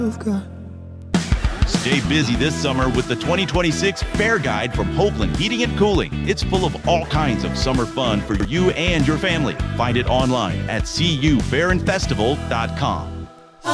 of God. Stay busy this summer with the 2026 Fair Guide from Hoagland Heating and Cooling. It's full of all kinds of summer fun for you and your family. Find it online at cufairdfestival.com.